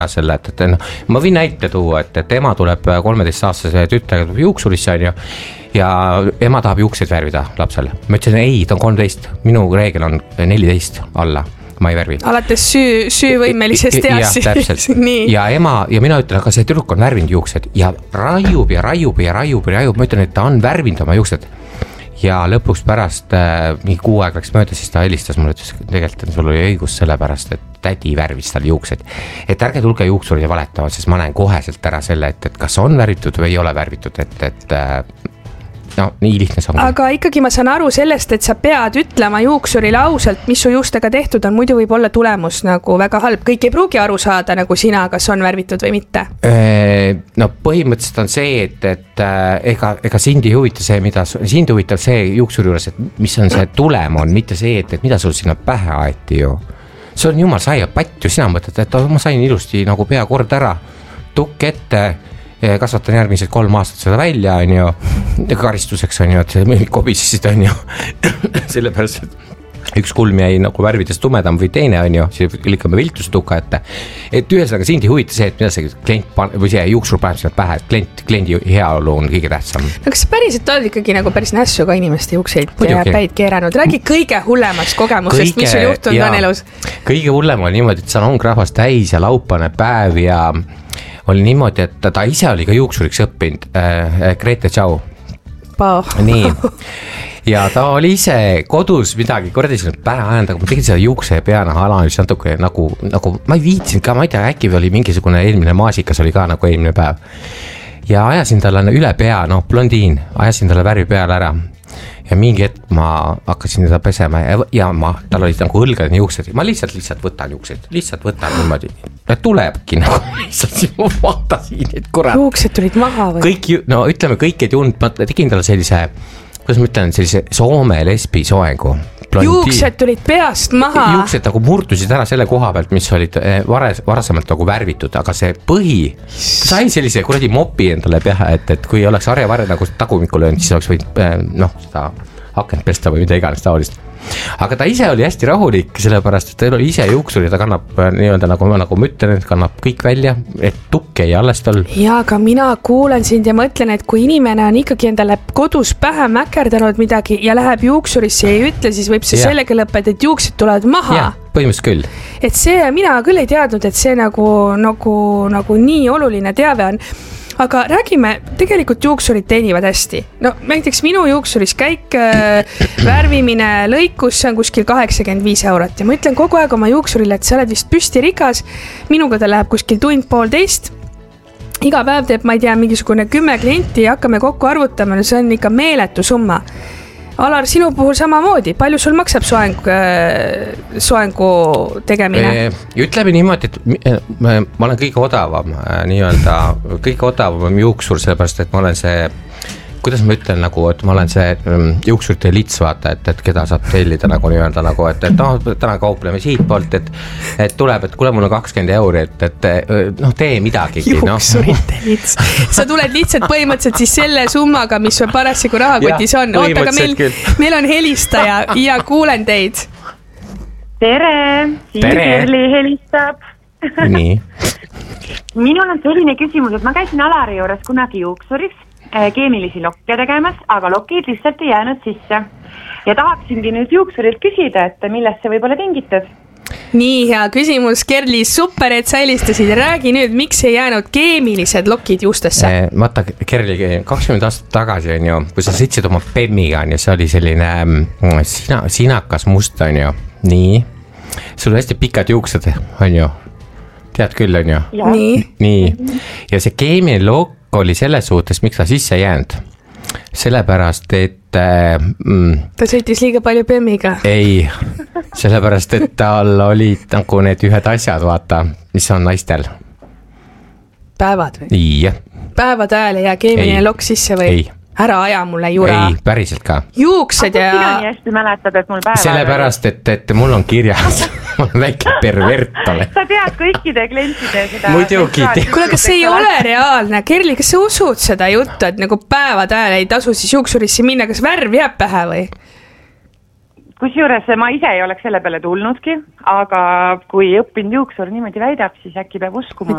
selle, et no, ma võin näite tuua, et ema tuleb 13-aastase tütrega juuksurisse on ju ja ema tahab juukseid värvida lapsele. Ma ütlesin, ei, ta on 13, minu reegel on 14 alla, ma ei värvi. Alates süüvõimelisest east. Ja, täpselt. Ja ema, ja mina ütlen, aga see tüdruk on värvinud juuksed ja raiub. Ma ütlen, et ta on värvinud oma juuksed. Ja lõpuks pärast mingi 6 aeg läks mööda, siis ta helistas mulle, ütles, tegelikult sul oli õigus sellepärast, et tädi värvis tal juuksed. Et ärge tulge juuksurid ja valetama, sest ma näen koheselt ära selle, et kas on värvitud või ei ole värvitud, et no nii lihtne see on. Aga ikkagi ma saan aru sellest, et sa pead ütlema juuksurile ausalt, mis su juustega tehtud on, muidu võib olla tulemus nagu väga halb. Kõik ei pruugi aru saada nagu sina, kas on värvitud või mitte. No põhimõtteliselt on see, et ega sind ei huvita see, mida sind huvitab see juuksuri juures, et mis on see tulem on, mitte see, et mida sul sinna pähe aeti ju. See on jumal saia patju, sina mõtled, et ma sain ilusti nagu pea kord ära, tukk ette, kasvatan järgmised 3 aastat seda välja, on ju, karistuseks on ju, et kobisesid on ju, sellepärast, et üks kulm jäi nagu värvides tumedam või teine on ju, siis lükkame viltust tuka ette. Et ühesõnaga sind ei huvita see, et mida see klient või see juuksur paneb sinna pähe, et kliendi heaolu on kõige tähtsam. No kas päriselt oled ikkagi nagu päris nässu ka inimeste juukseid päid keeranud? Räägi kõige hullemast kogemusest, mis sul juhtunud on elus? Kõige hullem oli niimoodi, et salong rahvast täis ja laupane päev ja oli niimoodi, et ta ise oli ka juuksuriks õppinud, Grete Tšau. Nii. Ja ta oli ise kodus midagi kordisin pähe ajanud, aga ma tegin seda juukse ja peana analüüs natuke nagu ma ei viitsinud ka, ma ei tea, äkki oli mingisugune eelmine maasikas oli ka nagu eelmine päev. Ja ajasin talle üle pea, blondiin, ajasin talle värvi peale ära. Ja mingi hetk ma hakkasin teda pesema ja tal olid nagu õlgad juuksed. Ma lihtsalt võtan juuksed, lihtsalt võtan niimoodi. Ja tulebki nagu lihtsalt siin ma vaatasin, et kurat. Juuksed tulid maha või? Kõik, no ütleme kõik ei tund, ma tegin talle sellise, kuidas ma ütlen, sellise Soome lesbi soengu. Juuksed tulid peast maha. Juuksed nagu murdusid ära selle koha pealt, mis olid varasemalt nagu värvitud, aga see põhi sai sellise kuradi mopi endale peha, et kui oleks harja nagu tagumikku löönud, siis oleks võinud seda hakanud pesta või mida iganes taolist. Aga ta ise oli hästi rahulik, sellepärast, et ta oli ise juuksur ja ta kannab nii-öelda nagu ma ütlen, et kannab kõik välja, et tukk ei alles tal. Ja, aga mina kuulen sind ja mõtlen, et kui inimene on ikkagi endale kodus pähe mäkerdanud midagi ja läheb juuksurisse ja ei ütle, siis võib see sellega lõppeda, et juuksed tulevad maha. Ja, põhimõtteliselt küll. Et see, mina küll ei teadnud, et see nagu nii oluline teave on. Aga räägime, tegelikult juuksurid teenivad hästi. No näiteks minu juuksuris käik, värvimine, lõikus, see on kuskil 85 € ja ma ütlen kogu aeg oma juuksurile, et sa oled vist püstirikas, minuga ta läheb kuskil tund-poolteist, iga päev teeb, ma ei tea, mingisugune 10 klienti ja hakkame kokku arvutama, no see on ikka meeletu summa. Alar, sinu puhul samamoodi, palju sul maksab soengu tegemine? Ütleme niimoodi, et ma olen kõige odavam, kõige odavam juuksur, sellepärast, et ma olen see, kuidas ma ütlen nagu, et ma olen see juuksurite lits, vaata, et keda saab tellida nagu nii-öelda nagu, et täna kaupleme siit poolt, et tuleb, et kuule, mul on 20 €, et tee midagi. Juuksurite lits. Sa tuled lihtsalt põhimõtteliselt siis selle summaga, mis sul parasjagu rahakotis on. Oota, aga meil on helistaja ja kuulen teid. Tere, Kerli helistab. Nii. Minul on selline küsimus, et ma käisin Alari juures kunagi juuksuriks, keemilisi lokke tegemas, aga lokid lihtsalt ei jäänud sisse. Ja tahaksingi nüüd juuksurilt küsida, et millest see võib olla tingitud? Nii hea küsimus, Kerli, super, et sa helistasid. Räägi nüüd, miks ei jäänud keemilised lokid juustesse? Vaata, Kerli, 20 aastat tagasi on ju, kui sa sõitsid oma Bemmiga, on ju, see oli selline sinakas must, on ju. Nii, sul hästi pikad juuksed, on ju. Tead küll, on ju? Nii. Ja see keemiline lokk oli selles suhtes, miks ta sisse jäänud. Sellepärast, et ta sõitis liiga palju Bemmiga. Ei, sellepärast, et tal olid nagu need ühed asjad, vaata, mis on naistel. Päevad või? Ei. Päevad ajal ei jää keemiline lokk sisse või? Ei. Ära aja mulle jura. Ei, päriselt ka. Juuksed ja... Aga nii hästi mäletad, et mul päeva... Sellepärast, et mul on kirjas. Ma olen väike pervert ole. Sa tead kõikide klientide seda... Muidugi. Kuule, kas see ei ole reaalne? Kerli, kas sa usud seda juttu, et nagu päevad ajal ei tasu siis juuksurisse minna, kas värv jääb pähe või? kusjuures ma ise ei oleks selle peale tulnudki, aga kui õppinud juuksur niimoodi väidab, siis äkki peab uskuma.